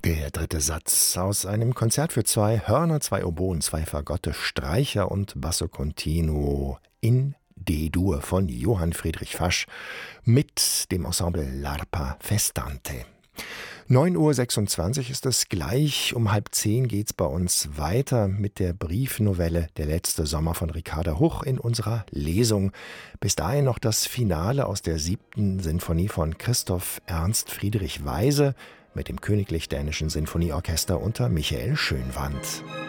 Der dritte Satz aus einem Konzert für zwei Hörner, zwei Oboen, zwei Fagotte, Streicher und Basso Continuo in D-Dur von Johann Friedrich Fasch mit dem Ensemble L'Arpa Festante. 9:26 Uhr ist es, gleich um 9:30 geht's bei uns weiter mit der Briefnovelle Der letzte Sommer von Ricarda Huch in unserer Lesung. Bis dahin noch das Finale aus der 7. Sinfonie von Christoph Ernst Friedrich Weise mit dem Königlich Dänischen Sinfonieorchester unter Michael Schönwandt.